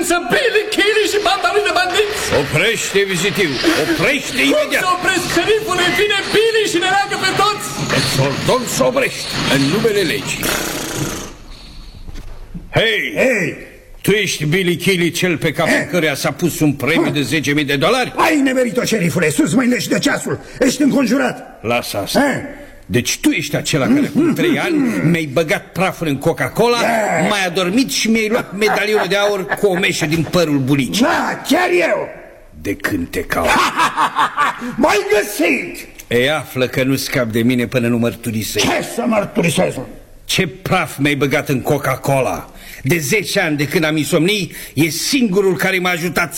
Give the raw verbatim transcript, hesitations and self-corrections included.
însă Billy Keely și banda lui de bandiți. Oprește, vizitiu, oprește imediat. Cum să opresc, șerifule? Vine Billy și ne leagă pe toți. Îți ordon să oprești, în numele legii. Hei! Hei! Tu ești Billy Keely, cel pe capul căruia s-a pus un premiu de zece mii de dolari? Ai nemerit-o, șerifule, sus mâinile și de ceasul. Ești înconjurat. Lasă asta. Deci tu ești acela care cu trei ani mi-ai băgat praful în Coca-Cola, m-ai adormit și mi-ai luat medalionul de aur cu o meșă din părul bunicii. Da, chiar eu. De când te caut. M-ai găsit. Ei, află că nu scap de mine până nu mărturisești. Ce să mărturisesc? Ce praf mi-ai băgat în Coca-Cola? De zece ani de când am insomnii, e singurul care m-a ajutat